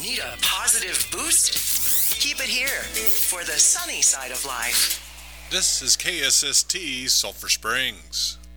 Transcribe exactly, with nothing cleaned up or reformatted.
Need a positive boost? Keep it here for the sunny side of life. This is K S S T Sulphur Springs.